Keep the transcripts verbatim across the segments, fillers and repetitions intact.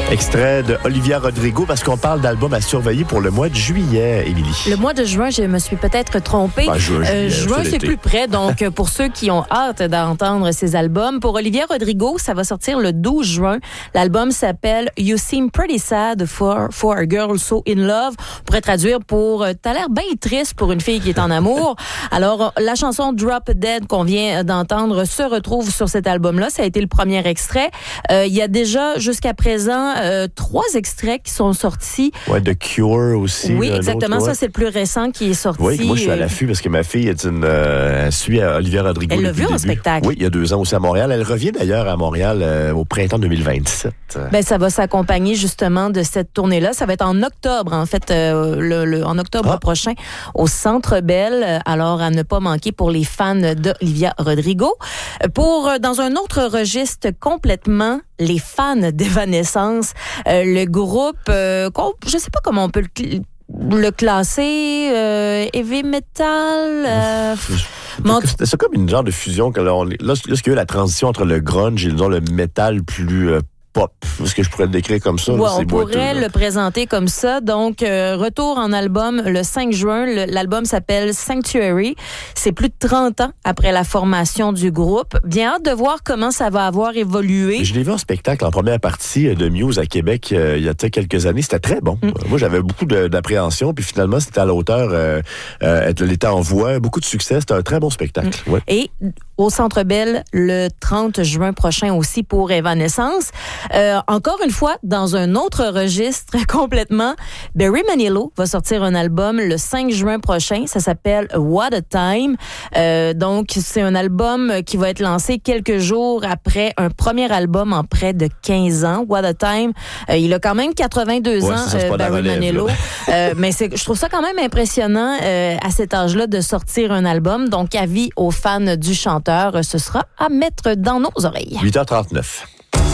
Extrait de Olivia Rodrigo, parce qu'on parle d'album à surveiller pour le mois de juillet, Émilie. Le mois de juin, je me suis peut-être trompée. Ben, juin, euh, juillet, juin, c'est c'est plus près. Donc, pour ceux qui ont hâte d'entendre ces albums, pour Olivia Rodrigo, ça va sortir le douze juin. L'album s'appelle You Seem Pretty Sad for, for a Girl So In Love. On pourrait traduire pour « T'as l'air bien triste pour une fille qui est en amour ». Alors, la chanson Drop Dead qu'on vient d'entendre se retrouve sur cet album-là. Ça a été le premier extrait. Euh, il y a déjà, jusqu'à présent, Euh, trois extraits qui sont sortis. Ouais, The Cure aussi. Oui, exactement. Autre, ouais. Ça, c'est le plus récent qui est sorti. Oui, moi, je suis à l'affût parce que ma fille est une, euh, elle suit Olivia Rodrigo. Elle l'a vu en spectacle. Oui, il y a deux ans aussi à Montréal. Elle revient d'ailleurs à Montréal euh, au printemps deux mille vingt-sept. Ben, ça va s'accompagner justement de cette tournée-là. Ça va être en octobre, en fait, euh, le, le, en octobre ah. prochain, au Centre Bell. Alors, à ne pas manquer pour les fans d'Olivia Rodrigo. Pour, dans un autre registre complètement, les fans d'Evanescence, euh, le groupe, euh, je sais pas comment on peut le, le classer, euh, heavy metal. Euh, c'est, c'est comme une genre de fusion. Là, on, là, là, qu'il y a eu la transition entre le grunge et disons, le métal plus euh, pop. Est-ce que je pourrais le décrire comme ça? Ouais, là, on c'est pourrait boiteux, le présenter comme ça. Donc, euh, retour en album le cinq juin. Le, l'album s'appelle Sanctuary. C'est plus de trente ans après la formation du groupe. Bien hâte de voir comment ça va avoir évolué. Je l'ai vu en spectacle en première partie de Muse à Québec euh, il y a quelques années. C'était très bon. Mm. Moi, j'avais beaucoup de, d'appréhension. Puis finalement, c'était à la hauteur. Euh, euh, elle était en voix. Beaucoup de succès. C'était un très bon spectacle. Mm. Ouais. Et au Centre Bell, le trente juin prochain aussi pour Evanescence. Euh, encore une fois, dans un autre registre complètement, Barry Manilow va sortir un album le cinq juin prochain. Ça s'appelle What a Time. Euh, donc, c'est un album qui va être lancé quelques jours après un premier album en près de quinze ans. What a Time. Euh, il a quand même quatre-vingt-deux ouais, ans, ça, euh, Barry relève, Manilow. euh, mais c'est, je trouve ça quand même impressionnant euh, à cet âge-là de sortir un album. Donc, avis aux fans du chanteur, ce sera à mettre dans nos oreilles. huit heures trente-neuf.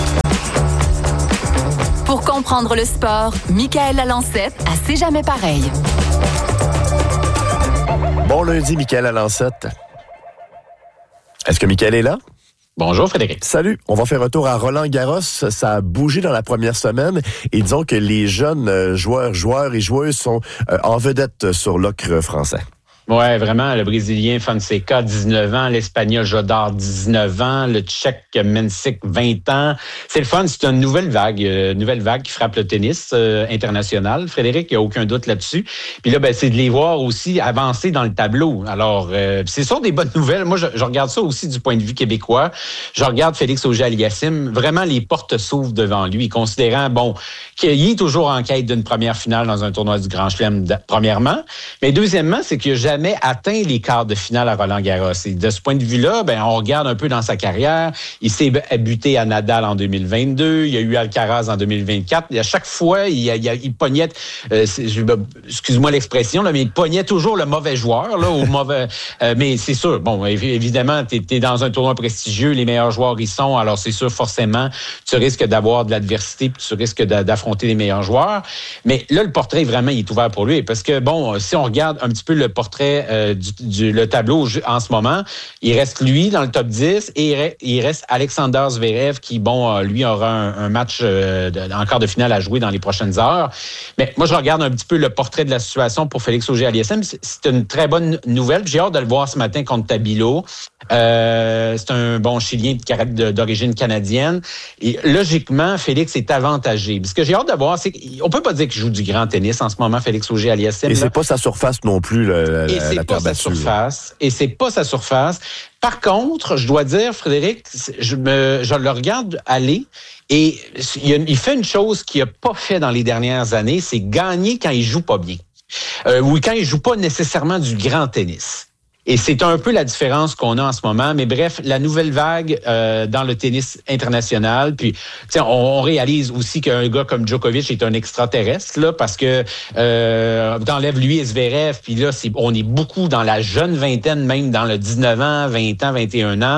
Pour comprendre le sport, Michaël Alancette à C'est jamais pareil. Bon lundi, Michaël Alancette. Est-ce que Michaël est là? Bonjour Frédéric. Salut. On va faire un tour à Roland-Garros. Ça a bougé dans la première semaine et disons que les jeunes joueurs, joueurs et joueuses sont en vedette sur l'ocre français. Ouais, vraiment, le Brésilien Fonseca, dix-neuf ans, l'Espagnol Jodar, dix-neuf ans, le Tchèque Mensik, vingt ans. C'est le fun, c'est une nouvelle vague, une nouvelle vague qui frappe le tennis euh, international. Frédéric, il n'y a aucun doute là-dessus. Puis là, ben, c'est de les voir aussi avancer dans le tableau. Alors, euh, ce sont des bonnes nouvelles. Moi, je, je regarde ça aussi du point de vue québécois. Je regarde Félix Auger-Aliassime. Vraiment, les portes s'ouvrent devant lui, considérant, bon, qu'il est toujours en quête d'une première finale dans un tournoi du Grand Chelem, premièrement. Mais deuxièmement, c'est qu'il a jamais atteint les quarts de finale à Roland-Garros. Et de ce point de vue-là, ben, on regarde un peu dans sa carrière. Il s'est buté à Nadal en deux mille vingt-deux. Il y a eu Alcaraz en deux mille vingt-quatre. Et à chaque fois, il, il, il pognait, euh, excuse-moi l'expression, là, mais il pognait toujours le mauvais joueur, là, au mauvais. Euh, mais c'est sûr, bon, évidemment, tu es dans un tournoi prestigieux, les meilleurs joueurs y sont. Alors c'est sûr, forcément, tu risques d'avoir de l'adversité, puis tu risques d'affronter les meilleurs joueurs. Mais là, le portrait vraiment, il est ouvert pour lui, parce que bon, si on regarde un petit peu le portrait Euh, du, du, le tableau en ce moment, il reste lui dans le top dix et il reste, il reste Alexander Zverev qui, bon, lui aura un, un match euh, de, en quart de finale à jouer dans les prochaines heures. Mais moi, je regarde un petit peu le portrait de la situation pour Félix Auger-Aliassime. C'est, c'est une très bonne nouvelle. J'ai hâte de le voir ce matin contre Tabilo. Euh, c'est un bon Chilien de, d'origine canadienne. Et logiquement, Félix est avantagé. Ce que j'ai hâte de voir, c'est qu'on peut pas dire qu'il joue du grand tennis en ce moment, Félix Auger-Aliassime. Et c'est là. Pas sa surface non plus, le, Et c'est la pas sa surface. Et c'est pas sa surface. Par contre, je dois dire, Frédéric, je, me, je le regarde aller et il, il fait une chose qu'il n'a pas fait dans les dernières années, c'est gagner quand il joue pas bien. Euh, ou quand il joue pas nécessairement du grand tennis. Et c'est un peu la différence qu'on a en ce moment. Mais bref, la nouvelle vague euh, dans le tennis international. Puis, tu sais, on, on réalise aussi qu'un gars comme Djokovic est un extraterrestre, là, parce que euh, t'enlèves lui et Zverev, puis là, c'est, on est beaucoup dans la jeune vingtaine, même dans le dix-neuf ans, vingt ans, vingt et un ans.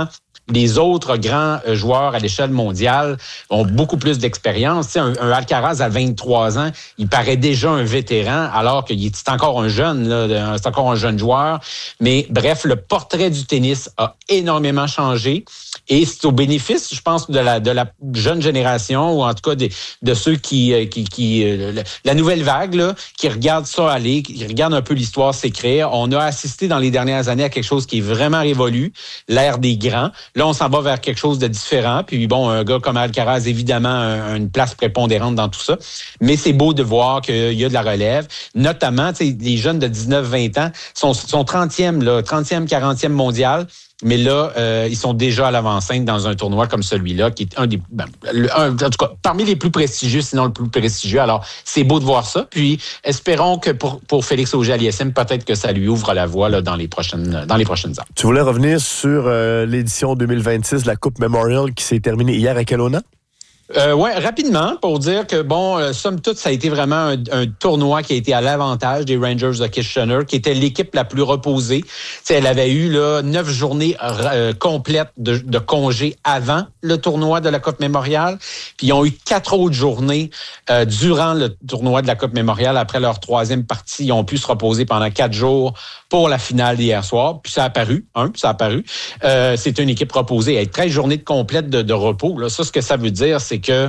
les autres grands joueurs à l'échelle mondiale ont beaucoup plus d'expérience. Tu sais, un, un Alcaraz à vingt-trois ans, il paraît déjà un vétéran, alors qu'il est encore un jeune, là, c'est encore un jeune joueur. Mais bref, le portrait du tennis a énormément changé. Et c'est au bénéfice, je pense, de la de la jeune génération, ou en tout cas des, de ceux qui qui, qui euh, la nouvelle vague là, qui regardent ça aller, qui regardent un peu l'histoire s'écrire. On a assisté dans les dernières années à quelque chose qui est vraiment révolu, l'ère des grands. Là, on s'en va vers quelque chose de différent. Puis bon, un gars comme Alcaraz, évidemment, a une place prépondérante dans tout ça. Mais c'est beau de voir qu'il y a de la relève. Notamment, tu sais, les jeunes de dix-neuf vingt ans sont, sont trentième, là, trentième, quarantième mondial. Mais là, euh, ils sont déjà à l'avant-scène dans un tournoi comme celui-là, qui est un des, ben, le, un, en tout cas, parmi les plus prestigieux, sinon le plus prestigieux. Alors, c'est beau de voir ça. Puis, espérons que pour, pour Félix Auger-Aliassime, peut-être que ça lui ouvre la voie là, dans les prochaines, dans les prochaines heures. Tu voulais revenir sur euh, l'édition deux mille vingt-six de la Coupe Memorial qui s'est terminée hier à Kelowna? Euh, ouais, rapidement, pour dire que, bon, euh, somme toute, ça a été vraiment un, un tournoi qui a été à l'avantage des Rangers de Kitchener, qui était l'équipe la plus reposée. T'sais, elle avait eu là neuf journées euh, complètes de, de congés avant le tournoi de la Coupe Memorial. Puis ils ont eu quatre autres journées euh, durant le tournoi de la Coupe Memorial. Après leur troisième partie, ils ont pu se reposer pendant quatre jours pour la finale d'hier soir. Puis ça a paru, hein, ça a paru. Euh, c'est une équipe reposée. Avec treize journées de complètes de, de repos, là, ça, ce que ça veut dire, c'est que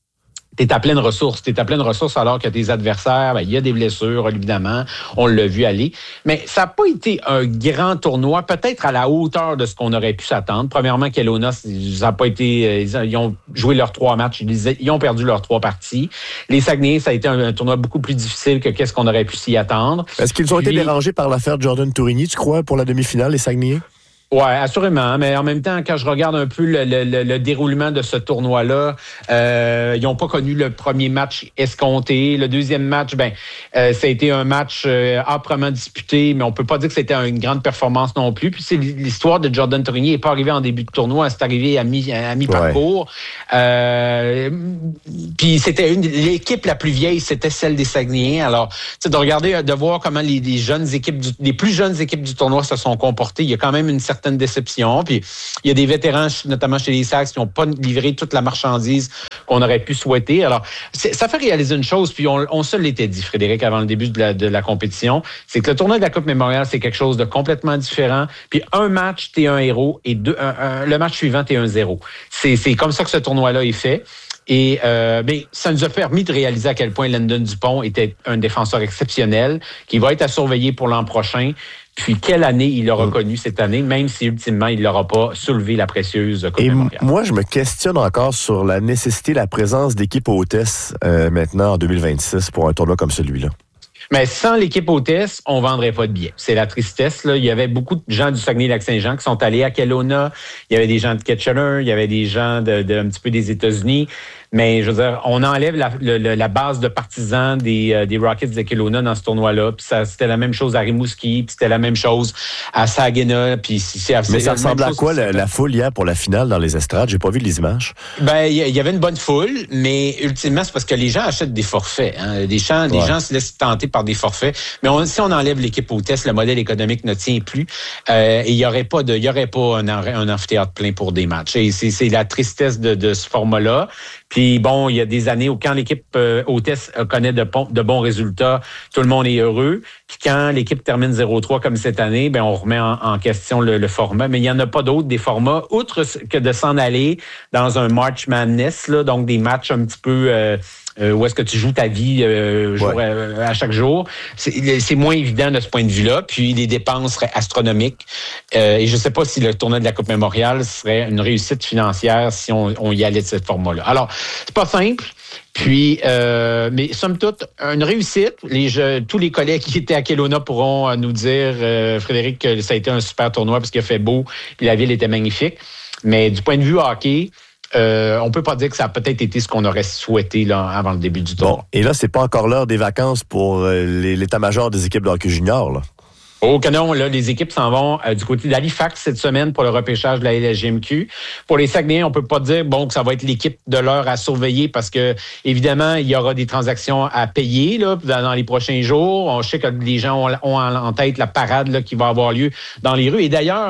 tu es à pleine ressource. Tu es à pleine ressource alors que tes adversaires, ben, il y a des blessures, évidemment. On l'a vu aller. Mais ça n'a pas été un grand tournoi, peut-être à la hauteur de ce qu'on aurait pu s'attendre. Premièrement, Kelowna, ça n'a pas été... Ils ont joué leurs trois matchs. Ils ont perdu leurs trois parties. Les Saguenayens, ça a été un, un tournoi beaucoup plus difficile que qu'est-ce qu'on aurait pu s'y attendre. Est-ce qu'ils ont Puis, été dérangés par l'affaire Jordan Tourigny, tu crois, pour la demi-finale, les Saguenayens? Oui, assurément. Mais en même temps, quand je regarde un peu le, le, le déroulement de ce tournoi-là, euh, ils n'ont pas connu le premier match escompté. Le deuxième match, ben, euh, ça a été un match euh, âprement disputé, mais on peut pas dire que c'était une grande performance non plus. Puis c'est l'histoire de Jordan Tourigny. Il n'est pas arrivé en début de tournoi, c'est arrivé à, mi, à mi-parcours. Ouais. Euh, puis c'était une l'équipe la plus vieille, c'était celle des Saguenayens. Alors, tu sais, de regarder, de voir comment les, les jeunes équipes, du, les plus jeunes équipes du tournoi se sont comportées, il y a quand même une certaine certaines déceptions. Puis il y a des vétérans, notamment chez les Sags, qui n'ont pas livré toute la marchandise qu'on aurait pu souhaiter. Alors, ça fait réaliser une chose, puis on, on se l'était dit, Frédéric, avant le début de la, de la compétition, c'est que le tournoi de la Coupe Memorial, c'est quelque chose de complètement différent. Puis un match, t'es un héros, et deux, un, un, le match suivant, t'es un zéro. C'est, c'est comme ça que ce tournoi-là est fait. Et euh, ben, ça nous a permis de réaliser à quel point Lyndon Dupont était un défenseur exceptionnel, qui va être à surveiller pour l'an prochain. Puis, quelle année il aura connu cette année, même si, ultimement, il n'aura pas soulevé la précieuse Coupe Et Memorial. Moi, je me questionne encore sur la nécessité, la présence d'équipes hôtesses euh, maintenant en deux mille vingt-six pour un tournoi comme celui-là. Mais sans l'équipe hôtesse, on vendrait pas de billets. C'est la tristesse, là. Il y avait beaucoup de gens du Saguenay-Lac-Saint-Jean qui sont allés à Kelowna. Il y avait des gens de Kitchener. Il y avait des gens de, de un petit peu des États-Unis. Mais je veux dire, on enlève la, la, la base de partisans des, euh, des Rockets de Kelowna dans ce tournoi-là. Puis ça, c'était la même chose à Rimouski, puis c'était la même chose à Saginaw. Puis c'est, c'est Mais ça ressemble à quoi la, la foule hier pour la finale dans les estrades? J'ai pas vu les images. Ben, il y, y avait une bonne foule, mais ultimement, c'est parce que les gens achètent des forfaits. Hein. Les gens, ouais. les gens se laissent tenter par des forfaits. Mais on, si on enlève l'équipe hôtesse, le modèle économique ne tient plus. Euh, et il y aurait pas de, il y aurait pas un, un amphithéâtre plein pour des matchs. Et c'est, c'est la tristesse de, de ce format-là. Puis bon, il y a des années où quand l'équipe euh, hôtesse connaît de, de bons résultats, tout le monde est heureux. Puis quand l'équipe termine zéro trois comme cette année, ben on remet en, en question le, le format. Mais il n'y en a pas d'autres des formats, outre que de s'en aller dans un March Madness, là, donc des matchs un petit peu... Euh, Euh, où est-ce que tu joues ta vie euh, jour, ouais. euh, à chaque jour. C'est, c'est moins évident de ce point de vue-là. Puis les dépenses seraient astronomiques. Euh, et je ne sais pas si le tournoi de la Coupe Memorial serait une réussite financière si on, on y allait de cette format-là. Alors, c'est pas simple. Puis, euh, mais somme toute, une réussite. Les jeux, tous les collègues qui étaient à Kelowna pourront nous dire, euh, Frédéric, que ça a été un super tournoi parce qu'il a fait beau puis la ville était magnifique. Mais du point de vue hockey, Euh, on peut pas dire que ça a peut-être été ce qu'on aurait souhaité là, avant le début du tournoi. Bon, et là, c'est pas encore l'heure des vacances pour euh, les, l'état-major des équipes de hockey junior, là. Oh que non, là, les équipes s'en vont euh, du côté d'Halifax cette semaine pour le repêchage de la L S G M Q. Pour les Saguenayens, on peut pas dire bon que ça va être l'équipe de l'heure à surveiller parce que évidemment, il y aura des transactions à payer là dans, dans les prochains jours. On sait que les gens ont, ont en tête la parade là, qui va avoir lieu dans les rues. Et d'ailleurs,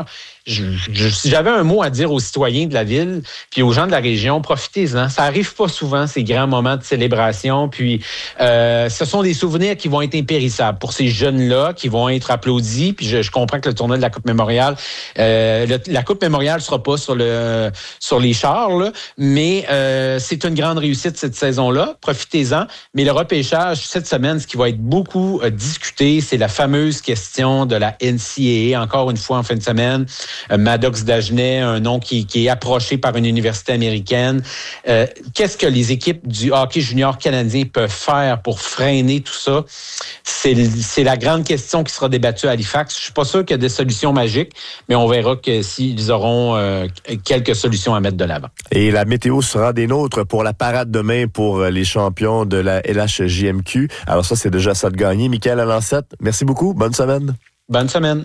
je, je, si j'avais un mot à dire aux citoyens de la ville puis aux gens de la région, profitez-en. Ça arrive pas souvent, ces grands moments de célébration. Puis, euh, ce sont des souvenirs qui vont être impérissables pour ces jeunes-là, qui vont être applaudis. Puis, je, je comprends que le tournoi de la Coupe Mémoriale, euh, le, la Coupe Mémoriale sera pas sur le sur les chars, là, mais euh, c'est une grande réussite cette saison-là. Profitez-en. Mais le repêchage, cette semaine, ce qui va être beaucoup euh, discuté, c'est la fameuse question de la N C A A. Encore une fois, en fin de semaine, euh, Maddox Dagenet, un nom qui, qui est approché par une université américaine. Euh, qu'est-ce que les équipes du hockey junior canadien peuvent faire pour freiner tout ça? C'est, c'est la grande question qui sera débattue à Halifax. Je suis pas sûr qu'il y a des solutions magiques, mais on verra que s'ils auront euh, quelques solutions à mettre de l'avant. Et la météo sera des nôtres pour la parade demain pour les champions de la L H J M Q. Alors ça, c'est déjà ça de gagné. Michaël Alancette, merci beaucoup. Bonne semaine. Bonne semaine.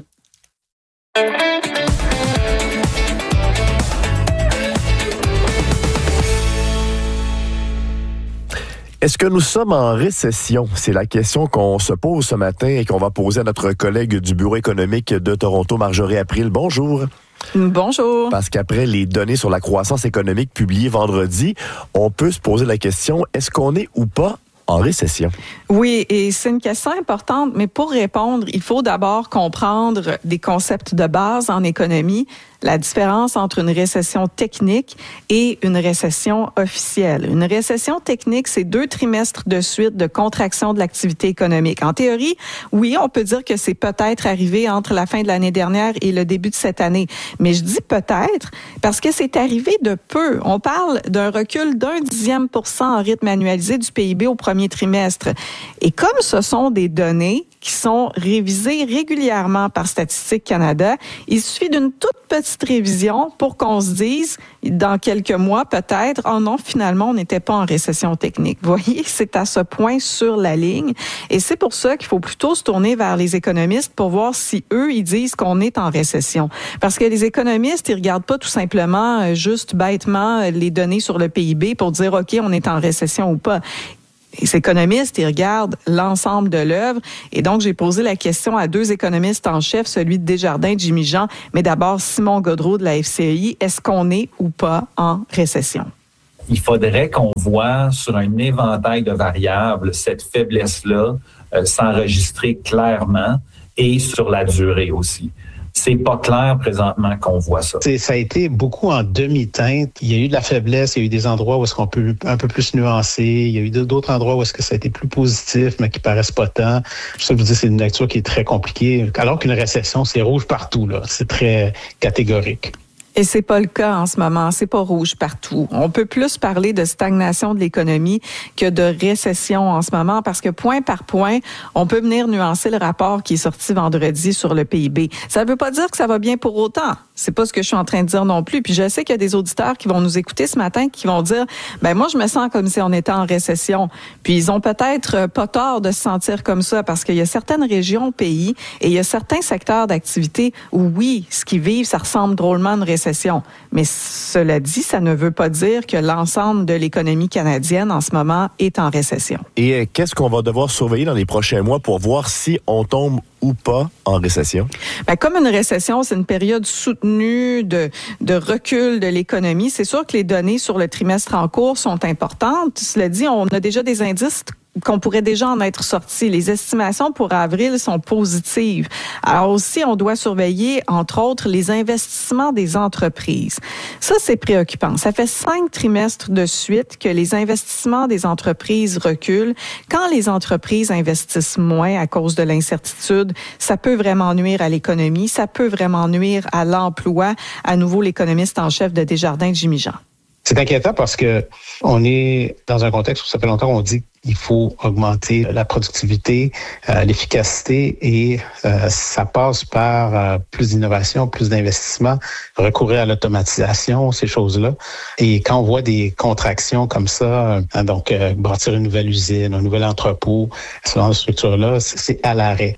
Est-ce que nous sommes en récession? C'est la question qu'on se pose ce matin et qu'on va poser à notre collègue du Bureau économique de Toronto, Marjorie April. Bonjour. Bonjour. Parce qu'après les données sur la croissance économique publiées vendredi, on peut se poser la question, est-ce qu'on est ou pas en récession? Oui, et c'est une question importante, mais pour répondre, il faut d'abord comprendre des concepts de base en économie, la différence entre une récession technique et une récession officielle. Une récession technique, c'est deux trimestres de suite de contraction de l'activité économique. En théorie, oui, on peut dire que c'est peut-être arrivé entre la fin de l'année dernière et le début de cette année. Mais je dis peut-être parce que c'est arrivé de peu. On parle d'un recul d'un dixième pour cent en rythme annualisé du P I B au premier trimestre. Et comme ce sont des données qui sont révisées régulièrement par Statistique Canada, il suffit d'une toute petite révision pour qu'on se dise, dans quelques mois peut-être, oh non, finalement, on n'était pas en récession technique. Vous voyez, c'est à ce point sur la ligne. Et c'est pour ça qu'il faut plutôt se tourner vers les économistes pour voir si eux, ils disent qu'on est en récession. Parce que les économistes, ils regardent pas tout simplement, juste bêtement, les données sur le P I B pour dire, OK, on est en récession ou pas. Les économistes, ils regardent l'ensemble de l'œuvre. Et donc, j'ai posé la question à deux économistes en chef, celui de Desjardins, Jimmy Jean, mais d'abord Simon Godreau de la F C E I. Est-ce qu'on est ou pas en récession? Il faudrait qu'on voit sur un éventail de variables cette faiblesse-là euh, s'enregistrer clairement et sur la durée aussi. C'est pas clair présentement qu'on voit ça. C'est, ça a été beaucoup en demi-teinte. Il y a eu de la faiblesse, il y a eu des endroits où est-ce qu'on peut un peu plus nuancer. Il y a eu d'autres endroits où est-ce que ça a été plus positif, mais qui paraissent pas tant. Je sais que vous dites c'est une lecture qui est très compliquée. Alors qu'une récession, c'est rouge partout, là. C'est très catégorique. Et c'est pas le cas en ce moment, c'est pas rouge partout. On peut plus parler de stagnation de l'économie que de récession en ce moment parce que point par point, on peut venir nuancer le rapport qui est sorti vendredi sur le P I B. Ça veut pas dire que ça va bien pour autant. C'est pas ce que je suis en train de dire non plus. Puis je sais qu'il y a des auditeurs qui vont nous écouter ce matin qui vont dire ben moi je me sens comme si on était en récession. Puis ils ont peut-être pas tort de se sentir comme ça parce qu'il y a certaines régions, pays et il y a certains secteurs d'activité où oui, ce qu'ils vivent, ça ressemble drôlement à une récession. Mais cela dit, ça ne veut pas dire que l'ensemble de l'économie canadienne en ce moment est en récession. Et qu'est-ce qu'on va devoir surveiller dans les prochains mois pour voir si on tombe ou pas en récession? Bien, comme une récession, c'est une période soutenue de, de recul de l'économie. C'est sûr que les données sur le trimestre en cours sont importantes. Cela dit, on a déjà des indices qu'on pourrait déjà en être sortis. Les estimations pour avril sont positives. Alors aussi, on doit surveiller, entre autres, les investissements des entreprises. Ça, c'est préoccupant. Ça fait cinq trimestres de suite que les investissements des entreprises reculent. Quand les entreprises investissent moins à cause de l'incertitude, ça peut vraiment nuire à l'économie, ça peut vraiment nuire à l'emploi. À nouveau, l'économiste en chef de Desjardins, Jimmy Jean. C'est inquiétant parce que on est dans un contexte où ça fait longtemps qu'on dit qu'il faut augmenter la productivité, euh, l'efficacité et euh, ça passe par euh, plus d'innovation, plus d'investissement, recourir à l'automatisation, ces choses-là. Et quand on voit des contractions comme ça, euh, donc euh, bâtir une nouvelle usine, un nouvel entrepôt, ce genre de structure-là, c'est, c'est à l'arrêt.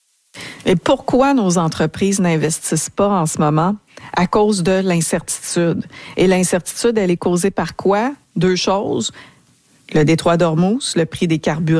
Et pourquoi nos entreprises n'investissent pas en ce moment? À cause de l'incertitude. Et l'incertitude, elle est causée par quoi? Deux choses. Le détroit d'Ormuz, le prix des carburants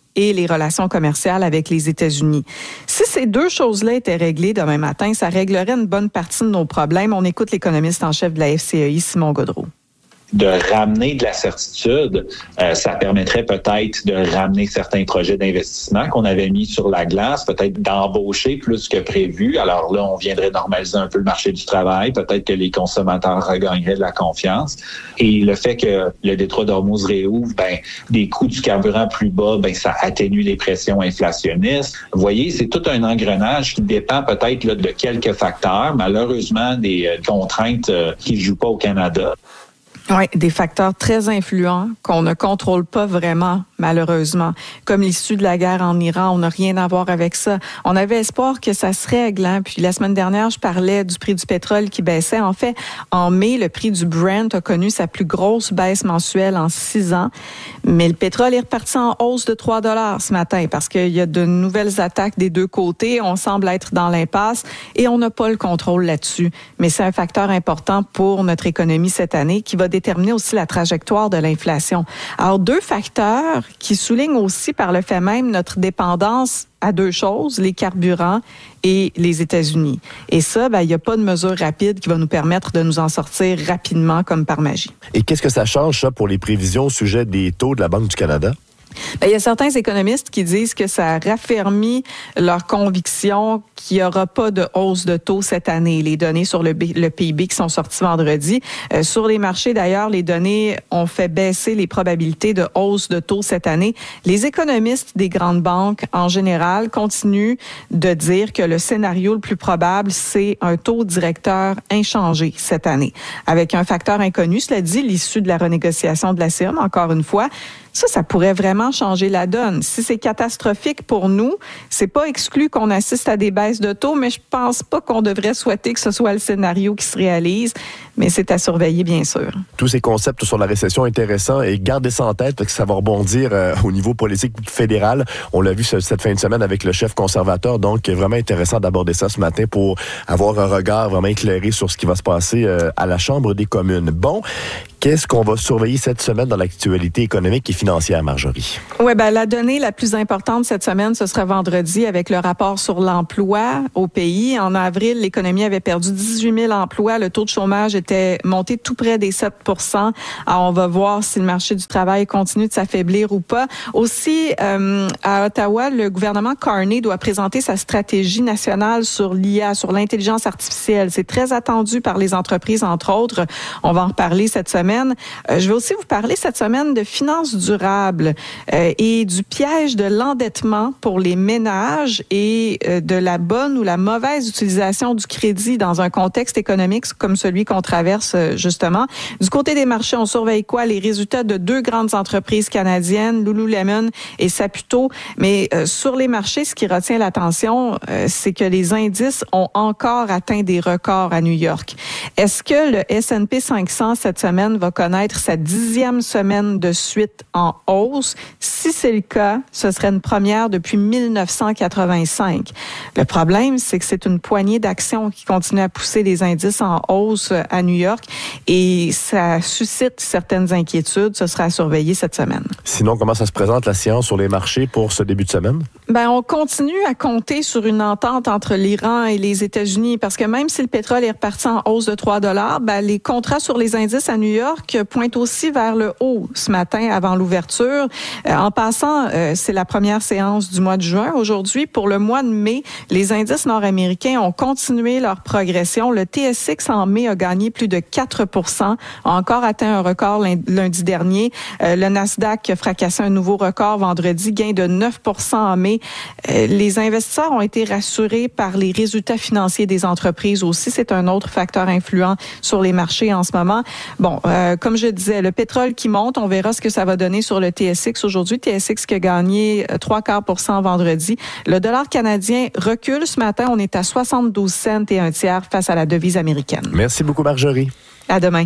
et les relations commerciales avec les États-Unis. Si ces deux choses-là étaient réglées demain matin, ça réglerait une bonne partie de nos problèmes. On écoute l'économiste en chef de la F C E I, Simon Gaudreault. De ramener de la certitude, euh, ça permettrait peut-être de ramener certains projets d'investissement qu'on avait mis sur la glace, peut-être d'embaucher plus que prévu. Alors là, on viendrait normaliser un peu le marché du travail, peut-être que les consommateurs regagneraient de la confiance. Et le fait que le détroit d'Ormuz réouvre, ben, des coûts du carburant plus bas, ben, ça atténue les pressions inflationnistes. Vous voyez, c'est tout un engrenage qui dépend peut-être là, de quelques facteurs, malheureusement des euh, contraintes euh, qui ne jouent pas au Canada. Oui, des facteurs très influents qu'on ne contrôle pas vraiment, malheureusement. Comme l'issue de la guerre en Iran, on n'a rien à voir avec ça. On avait espoir que ça se règle. Hein? Puis la semaine dernière, je parlais du prix du pétrole qui baissait. En fait, en mai, le prix du Brent a connu sa plus grosse baisse mensuelle en six ans. Mais le pétrole est reparti en hausse de trois dollars ce matin parce qu'il y a de nouvelles attaques des deux côtés. On semble être dans l'impasse et on n'a pas le contrôle là-dessus. Mais c'est un facteur important pour notre économie cette année qui va déterminer aussi la trajectoire de l'inflation. Alors, deux facteurs qui soulignent aussi par le fait même notre dépendance à deux choses, les carburants et les États-Unis. Et ça, ben, il n'y a pas de mesure rapide qui va nous permettre de nous en sortir rapidement comme par magie. Et qu'est-ce que ça change, ça, pour les prévisions au sujet des taux de la Banque du Canada? Bien, il y a certains économistes qui disent que ça raffermit leur conviction qu'il n'y aura pas de hausse de taux cette année. Les données sur le, B, le P I B qui sont sorties vendredi. Euh, sur les marchés, d'ailleurs, les données ont fait baisser les probabilités de hausse de taux cette année. Les économistes des grandes banques, en général, continuent de dire que le scénario le plus probable, c'est un taux directeur inchangé cette année. Avec un facteur inconnu, cela dit, l'issue de la renégociation de la C I R M, encore une fois, ça, ça pourrait vraiment changer la donne. Si c'est catastrophique pour nous, c'est pas exclu qu'on assiste à des baisses de taux, mais je pense pas qu'on devrait souhaiter que ce soit le scénario qui se réalise. Mais c'est à surveiller, bien sûr. Tous ces concepts sur la récession intéressants et gardez ça en tête parce que ça va rebondir euh, au niveau politique fédéral. On l'a vu ce, cette fin de semaine avec le chef conservateur, donc vraiment intéressant d'aborder ça ce matin pour avoir un regard vraiment éclairé sur ce qui va se passer euh, à la Chambre des communes. Bon, qu'est-ce qu'on va surveiller cette semaine dans l'actualité économique et financière, Marjorie? Oui, ben la donnée la plus importante cette semaine, ce sera vendredi avec le rapport sur l'emploi au pays. En avril, l'économie avait perdu dix-huit mille emplois. Le taux de chômage était monté tout près des sept pour cent. Alors, on va voir si le marché du travail continue de s'affaiblir ou pas. Aussi, euh, à Ottawa, le gouvernement Carney doit présenter sa stratégie nationale sur l'I A, sur l'intelligence artificielle. C'est très attendu par les entreprises, entre autres. On va en reparler cette semaine. Euh, je vais aussi vous parler cette semaine de finances durables euh, et du piège de l'endettement pour les ménages et euh, de la bonne ou la mauvaise utilisation du crédit dans un contexte économique comme celui qu'on traverse justement. Du côté des marchés, on surveille quoi? Les résultats de deux grandes entreprises canadiennes, Lululemon et Saputo. Mais euh, sur les marchés, ce qui retient l'attention, euh, c'est que les indices ont encore atteint des records à New York. Est-ce que le S and P cinq cents cette semaine va connaître sa dixième semaine de suite en hausse? Si c'est le cas, ce serait une première depuis mille neuf cent quatre-vingt-cinq. Le problème, c'est que c'est une poignée d'actions qui continue à pousser les indices en hausse à New York et ça suscite certaines inquiétudes. Ce sera à surveiller cette semaine. Sinon, comment ça se présente la séance sur les marchés pour ce début de semaine? Ben, on continue à compter sur une entente entre l'Iran et les États-Unis parce que même si le pétrole est reparti en hausse de trois dollars, ben, les contrats sur les indices à New York pointent aussi vers le haut ce matin avant l'ouverture. Euh, en passant, euh, c'est la première séance du mois de juin. Aujourd'hui, pour le mois de mai, les indices nord-américains ont continué leur progression. Le T S X en mai a gagné plus de quatre pour cent, a encore atteint un record lundi dernier. Euh, le Nasdaq a fracassé un nouveau record vendredi, gain de neuf pour cent en mai. Euh, les investisseurs ont été rassurés par les résultats financiers des entreprises aussi. C'est un autre facteur influent sur les marchés en ce moment. Bon, euh, comme je disais, le pétrole qui monte, on verra ce que ça va donner sur le T S X aujourd'hui. T S X qui a gagné trois quarts pour cent vendredi. Le dollar canadien recule ce matin. On est à soixante-douze cents et un tiers face à la devise américaine. Merci beaucoup, Marjorie. À demain.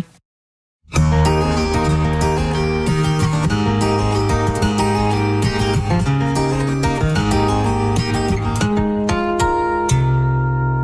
Il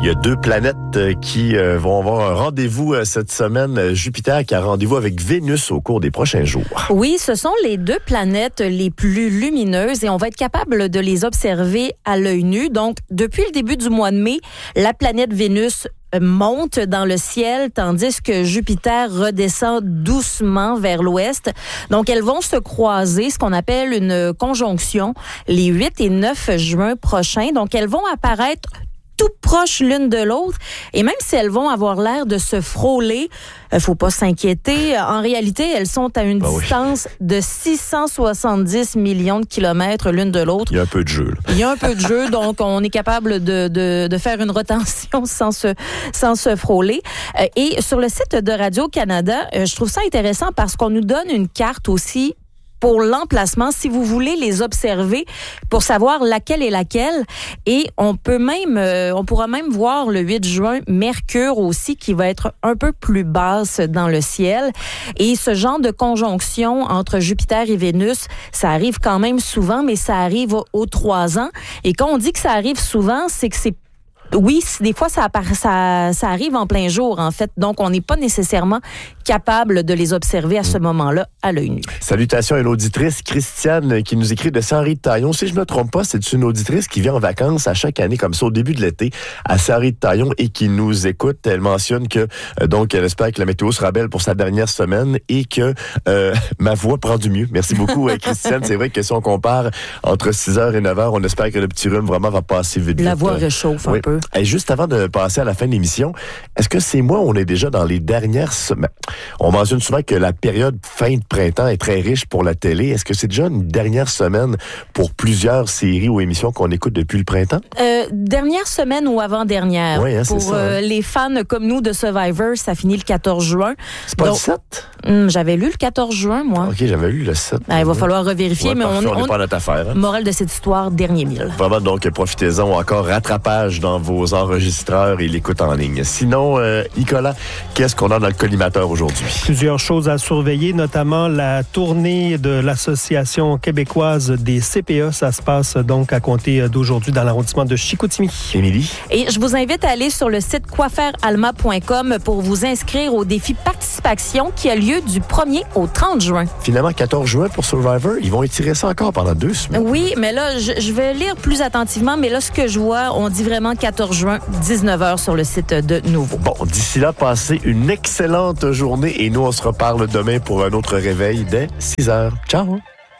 Il y a deux planètes qui vont avoir un rendez-vous cette semaine. Jupiter qui a rendez-vous avec Vénus au cours des prochains jours. Oui, ce sont les deux planètes les plus lumineuses et on va être capable de les observer à l'œil nu. Donc, depuis le début du mois de mai, la planète Vénus monte dans le ciel, tandis que Jupiter redescend doucement vers l'ouest. Donc, elles vont se croiser, ce qu'on appelle une conjonction, les huit et neuf juin prochains. Donc, elles vont apparaître tout proches l'une de l'autre. Et même si elles vont avoir l'air de se frôler, il ne faut pas s'inquiéter. En réalité, elles sont à une ben distance oui. de six cent soixante-dix millions de kilomètres l'une de l'autre. Il y a un peu de jeu. Là. Il y a un peu de jeu, donc on est capable de, de, de faire une retention sans se, sans se frôler. Et sur le site de Radio-Canada, je trouve ça intéressant parce qu'on nous donne une carte aussi pour l'emplacement, si vous voulez les observer, pour savoir laquelle est laquelle. Et on peut même, euh, on pourra même voir le huit juin Mercure aussi, qui va être un peu plus basse dans le ciel. Et ce genre de conjonction entre Jupiter et Vénus, ça arrive quand même souvent, mais ça arrive aux trois ans. Et quand on dit que ça arrive souvent, c'est que c'est oui, des fois, ça, ça, ça arrive en plein jour, en fait. Donc, on n'est pas nécessairement capable de les observer à ce moment-là à l'œil nu. Salutations à une auditrice, Christiane, qui nous écrit de Saint-Henri-de-Taillon. Si je ne me trompe pas, c'est une auditrice qui vient en vacances à chaque année, comme ça, au début de l'été, à Saint-Henri-de-Taillon et qui nous écoute. Elle mentionne que, euh, donc, elle espère que la météo sera belle pour sa dernière semaine et que euh, ma voix prend du mieux. Merci beaucoup, euh, Christiane. C'est vrai que si on compare entre six heures et neuf heures, on espère que le petit rhume vraiment va passer vite. La vite. voix réchauffe oui. un peu. Et juste avant de passer à la fin de l'émission, est-ce que c'est moi où on est déjà dans les dernières semaines? On mentionne souvent que la période fin de printemps est très riche pour la télé. Est-ce que c'est déjà une dernière semaine pour plusieurs séries ou émissions qu'on écoute depuis le printemps? Euh, dernière semaine ou avant-dernière. Oui, hein, pour c'est ça, euh, hein. les fans comme nous de Survivor, ça finit le quatorze juin. C'est pas Donc, le sept? Hum, j'avais lu le quatorze juin, moi. OK, j'avais lu le sept. Ah, il va falloir revérifier, ouais, mais parfait, on, on n'est pas à notre affaire. Hein? Morale de cette histoire, dernier mille. Vraiment, donc, profitez-en. Encore rattrapage dans vos enregistreurs et l'écoute en ligne. Sinon, euh, Nicolas, qu'est-ce qu'on a dans le collimateur aujourd'hui? Plusieurs choses à surveiller, notamment la tournée de l'Association québécoise des C P E. Ça se passe donc à compter d'aujourd'hui dans l'arrondissement de Chicoutimi. Émilie? Et je vous invite à aller sur le site quoi faire alma point com pour vous inscrire au défi participation qui a lieu du premier au trente juin. Finalement, quatorze juin pour Survivor. Ils vont étirer ça encore pendant deux semaines. Oui, mais là, je, je vais lire plus attentivement, mais là, ce que je vois, on dit vraiment quatorze juin, dix-neuf heures sur le site de Nouveau. Bon, d'ici là, passez une excellente journée et nous, on se reparle demain pour un autre réveil dès six heures. Ciao!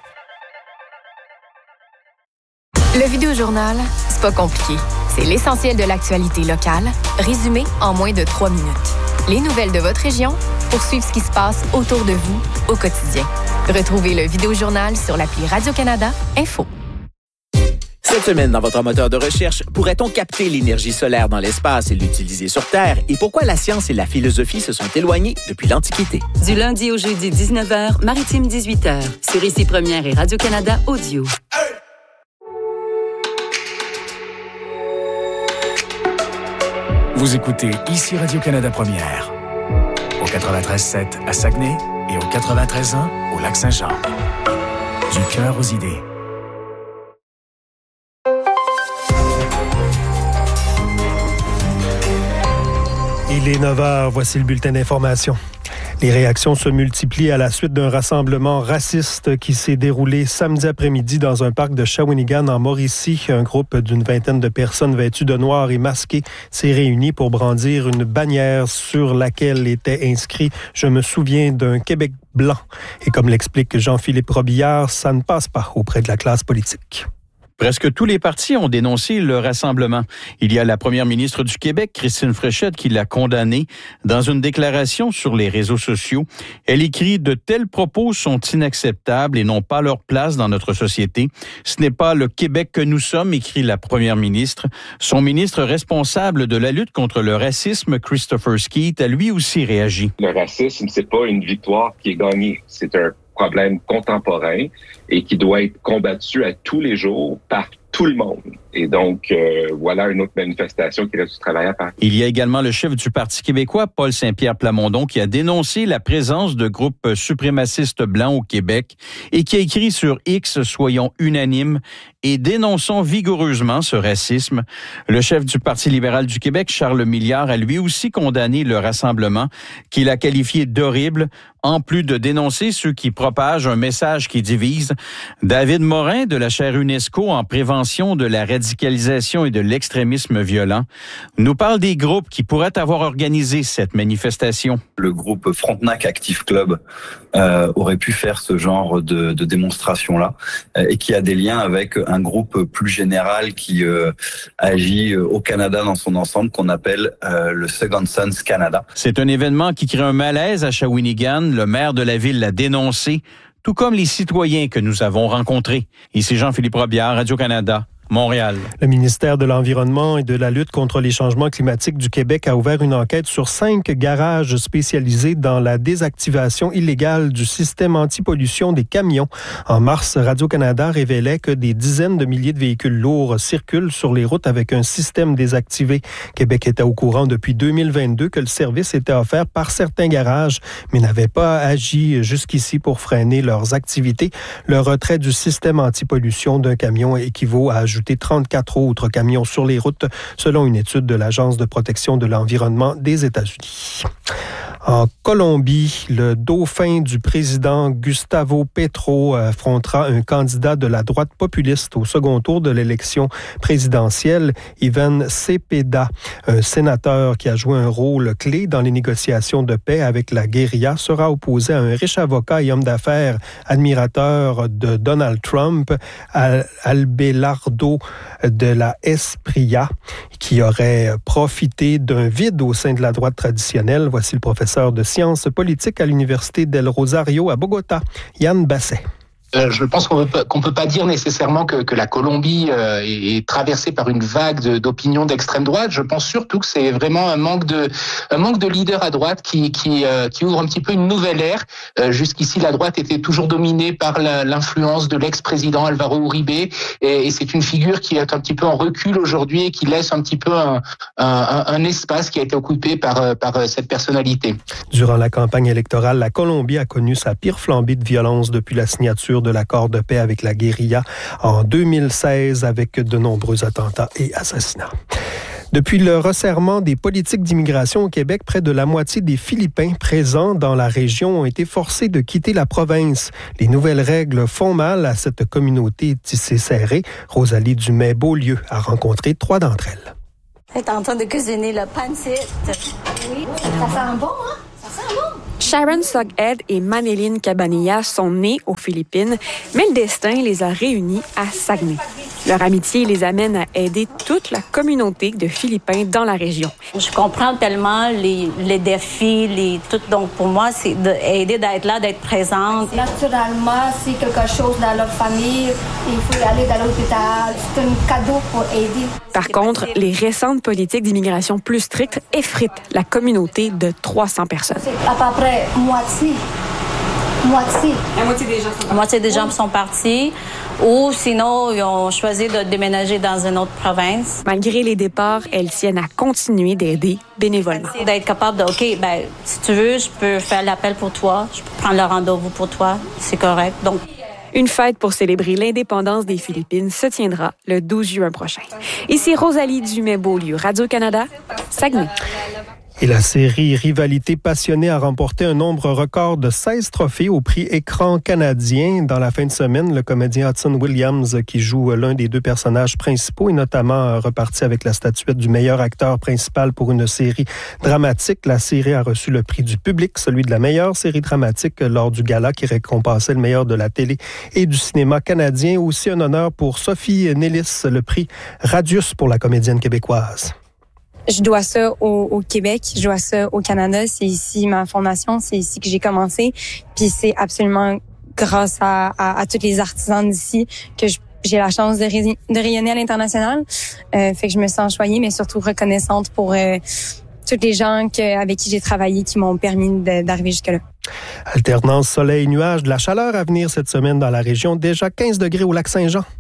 Le Vidéojournal, c'est pas compliqué. C'est l'essentiel de l'actualité locale, résumé en moins de trois minutes. Les nouvelles de votre région pour suivre ce qui se passe autour de vous au quotidien. Retrouvez le Vidéojournal sur l'appli Radio-Canada Info. Cette semaine, dans votre moteur de recherche, pourrait-on capter l'énergie solaire dans l'espace et l'utiliser sur Terre? Et pourquoi la science et la philosophie se sont éloignées depuis l'Antiquité? Du lundi au jeudi, dix-neuf heures, Maritime dix-huit heures, sur Ici Première et Radio-Canada Audio. Vous écoutez Ici Radio-Canada Première, au quatre-vingt-treize sept à Saguenay et au quatre-vingt-treize un au Lac-Saint-Jean. Du cœur aux idées. Il est neuf heures, voici le bulletin d'information. Les réactions se multiplient à la suite d'un rassemblement raciste qui s'est déroulé samedi après-midi dans un parc de Shawinigan en Mauricie. Un groupe d'une vingtaine de personnes vêtues de noir et masquées s'est réuni pour brandir une bannière sur laquelle était inscrit « Je me souviens d'un Québec blanc ». Et comme l'explique Jean-Philippe Robillard, ça ne passe pas auprès de la classe politique. Presque tous les partis ont dénoncé le rassemblement. Il y a la première ministre du Québec, Christine Fréchette, qui l'a condamné dans une déclaration sur les réseaux sociaux. Elle écrit « De tels propos sont inacceptables et n'ont pas leur place dans notre société. Ce n'est pas le Québec que nous sommes », écrit la première ministre. Son ministre responsable de la lutte contre le racisme, Christopher Skeet, a lui aussi réagi. Le racisme, c'est pas une victoire qui est gagnée. C'est un problème contemporain et qui doit être combattu à tous les jours par tout le monde. Et donc, euh, voilà une autre manifestation qui reste du travail à faire. Il y a également le chef du Parti québécois, Paul Saint-Pierre Plamondon, qui a dénoncé la présence de groupes suprémacistes blancs au Québec et qui a écrit sur X « Soyons unanimes et dénonçons vigoureusement ce racisme ». Le chef du Parti libéral du Québec, Charles Milliard, a lui aussi condamné le rassemblement qu'il a qualifié d'horrible, en plus de dénoncer ceux qui propagent un message qui divise. David Morin, de la chaire UNESCO en prévention de la radicalisation et de l'extrémisme violent, nous parle des groupes qui pourraient avoir organisé cette manifestation. Le groupe Frontenac Active Club euh, aurait pu faire ce genre de, de démonstration-là euh, et qui a des liens avec un groupe plus général qui euh, agit au Canada dans son ensemble, qu'on appelle euh, le Second Sons Canada. C'est un événement qui crée un malaise à Shawinigan. Le maire de la ville l'a dénoncé, tout comme les citoyens que nous avons rencontrés. Ici Jean-Philippe Robillard, Radio-Canada. Montréal. Le ministère de l'Environnement et de la lutte contre les changements climatiques du Québec a ouvert une enquête sur cinq garages spécialisés dans la désactivation illégale du système anti-pollution des camions. En mars, Radio-Canada révélait que des dizaines de milliers de véhicules lourds circulent sur les routes avec un système désactivé. Québec était au courant depuis deux mille vingt-deux que le service était offert par certains garages, mais n'avait pas agi jusqu'ici pour freiner leurs activités. Le retrait du système anti-pollution d'un camion équivaut à ajouter trente-quatre autres camions sur les routes, selon une étude de l'Agence de protection de l'environnement des États-Unis. En Colombie, le dauphin du président Gustavo Petro affrontera un candidat de la droite populiste au second tour de l'élection présidentielle, Ivan Cepeda. Un sénateur qui a joué un rôle clé dans les négociations de paix avec la guérilla sera opposé à un riche avocat et homme d'affaires admirateur de Donald Trump, Abelardo de la Espriella, qui aurait profité d'un vide au sein de la droite traditionnelle. Voici le professeur de sciences politiques à l'Université del Rosario à Bogota, Yann Basset. Euh, je pense qu'on peut, qu'on peut pas dire nécessairement que, que la Colombie euh, est, est traversée par une vague de, d'opinion d'extrême droite. Je pense surtout que c'est vraiment un manque de, un manque de leader à droite qui, qui, euh, qui ouvre un petit peu une nouvelle ère. Euh, jusqu'ici, la droite était toujours dominée par la, l'influence de l'ex-président Alvaro Uribe, et, et c'est une figure qui est un petit peu en recul aujourd'hui et qui laisse un petit peu un, un, un espace qui a été occupé par, par cette personnalité. Durant la campagne électorale, la Colombie a connu sa pire flambée de violence depuis la signature de l'accord de paix avec la guérilla en deux mille seize, avec de nombreux attentats et assassinats. Depuis le resserrement des politiques d'immigration au Québec, près de la moitié des Philippins présents dans la région ont été forcés de quitter la province. Les nouvelles règles font mal à cette communauté tissée serrée. Rosalie Dumais-Beaulieu a rencontré trois d'entre elles. Elle est en train de cuisiner le pancit. Oui, ça sent bon, hein? Ça sent bon. Sharon Soghead et Manéline Cabanilla sont nées aux Philippines, mais le destin les a réunis à Saguenay. Leur amitié les amène à aider toute la communauté de Philippins dans la région. Je comprends tellement les, les défis, les, tout. Donc, pour moi, c'est d'aider, d'être là, d'être présente. Naturellement, si quelque chose dans leur famille, il faut aller dans l'hôpital. C'est un cadeau pour aider. Par contre, les récentes politiques d'immigration plus strictes effritent la communauté de trois cents personnes. C'est à peu près moitié. Moitié. La moitié des gens sont partis. La moitié des gens sont partis. Ou sinon, ils ont choisi de déménager dans une autre province. Malgré les départs, elles tiennent à continuer d'aider bénévolement. D'être capable de, OK, ben, si tu veux, je peux faire l'appel pour toi, je peux prendre le rendez-vous pour toi, c'est correct. Donc, une fête pour célébrer l'indépendance des Philippines se tiendra le douze juin prochain. Ici Rosalie Dumais-Beaulieu, Radio-Canada, Saguenay. Et la série Rivalité passionnée a remporté un nombre record de seize trophées au prix Écran canadien. Dans la fin de semaine, le comédien Hudson Williams, qui joue l'un des deux personnages principaux, est notamment reparti avec la statuette du meilleur acteur principal pour une série dramatique. La série a reçu le prix du public, celui de la meilleure série dramatique lors du gala qui récompensait le meilleur de la télé et du cinéma canadien. Aussi un honneur pour Sophie Nélis, le prix Radius pour la comédienne québécoise. Je dois ça au, au Québec, je dois ça au Canada. C'est ici ma formation, c'est ici que j'ai commencé. Puis c'est absolument grâce à, à, à tous les artisans d'ici que je, j'ai la chance de, ré, de rayonner à l'international. Euh, fait que je me sens choyée, mais surtout reconnaissante pour euh, tous les gens que, avec qui j'ai travaillé qui m'ont permis de, d'arriver jusque-là. Alternance soleil-nuage, de la chaleur à venir cette semaine dans la région. Déjà quinze degrés au Lac-Saint-Jean.